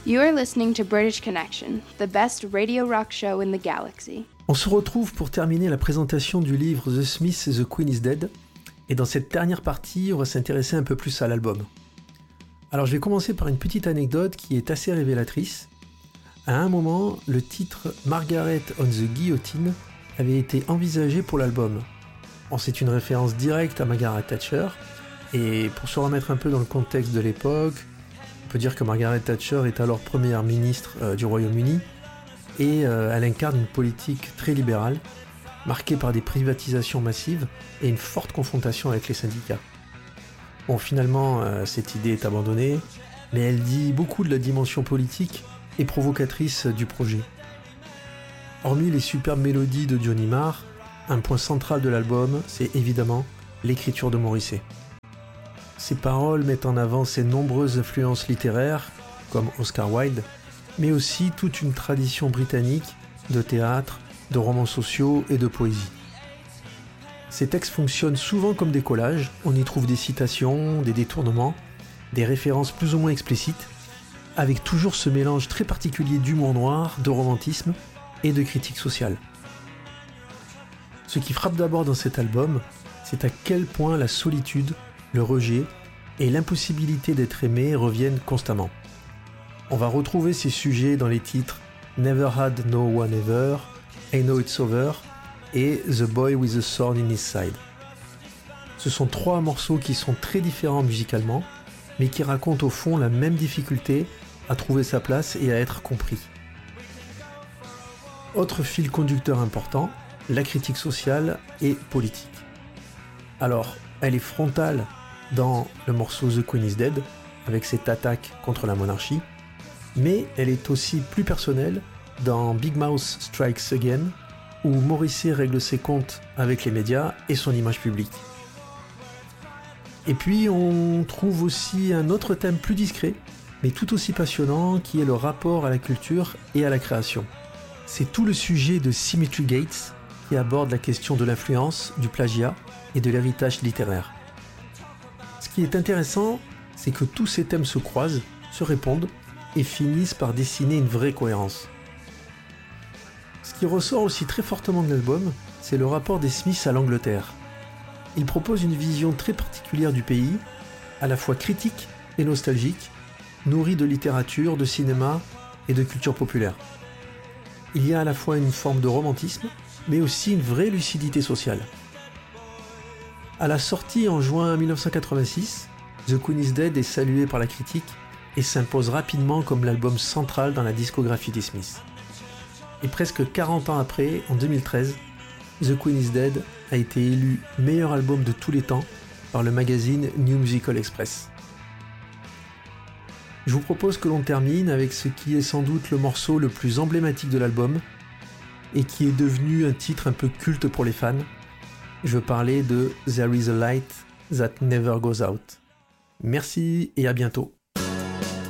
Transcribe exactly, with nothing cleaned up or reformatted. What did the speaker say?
You are listening to British Connection, the best radio rock show in the galaxy. On se retrouve pour terminer la présentation du livre The Smiths The Queen is Dead, et dans cette dernière partie, on va s'intéresser un peu plus à l'album. Alors je vais commencer par une petite anecdote qui est assez révélatrice. À un moment, le titre Margaret on the Guillotine avait été envisagé pour l'album. Bon, c'est une référence directe à Margaret Thatcher, et pour se remettre un peu dans le contexte de l'époque, on peut dire que Margaret Thatcher est alors première ministre euh, du Royaume-Uni, et euh, elle incarne une politique très libérale, marquée par des privatisations massives et une forte confrontation avec les syndicats. Bon, finalement, euh, cette idée est abandonnée, mais elle dit beaucoup de la dimension politique et provocatrice du projet. Hormis les superbes mélodies de Johnny Marr, un point central de l'album, c'est évidemment l'écriture de Morrissey. Ses paroles mettent en avant ses nombreuses influences littéraires, comme Oscar Wilde, mais aussi toute une tradition britannique de théâtre, de romans sociaux et de poésie. Ces textes fonctionnent souvent comme des collages, on y trouve des citations, des détournements, des références plus ou moins explicites, avec toujours ce mélange très particulier d'humour noir, de romantisme et de critique sociale. Ce qui frappe d'abord dans cet album, c'est à quel point la solitude, le rejet et l'impossibilité d'être aimé reviennent constamment. On va retrouver ces sujets dans les titres Never Had No One Ever, I Know It's Over et The Boy with a Sword in His Side. Ce sont trois morceaux qui sont très différents musicalement, mais qui racontent au fond la même difficulté à trouver sa place et à être compris. Autre fil conducteur important, la critique sociale et politique. Alors, elle est frontale dans le morceau The Queen is Dead, avec cette attaque contre la monarchie, mais elle est aussi plus personnelle dans Big Mouth Strikes Again, où Morrissey règle ses comptes avec les médias et son image publique. Et puis on trouve aussi un autre thème plus discret, mais tout aussi passionnant, qui est le rapport à la culture et à la création. C'est tout le sujet de Symmetry Gates, qui aborde la question de l'influence, du plagiat et de l'héritage littéraire. Ce qui est intéressant, c'est que tous ces thèmes se croisent, se répondent et finissent par dessiner une vraie cohérence. Ce qui ressort aussi très fortement de l'album, c'est le rapport des Smiths à l'Angleterre. Ils proposent une vision très particulière du pays, à la fois critique et nostalgique, nourrie de littérature, de cinéma et de culture populaire. Il y a à la fois une forme de romantisme, mais aussi une vraie lucidité sociale. À la sortie en juin mille neuf cent quatre-vingt-six, The Queen is Dead est salué par la critique et s'impose rapidement comme l'album central dans la discographie des Smiths. Et presque quarante ans après, en deux mille treize, The Queen is Dead a été élu meilleur album de tous les temps par le magazine New Musical Express. Je vous propose que l'on termine avec ce qui est sans doute le morceau le plus emblématique de l'album et qui est devenu un titre un peu culte pour les fans. Je veux parler de There is a light that never goes out. Merci et à bientôt.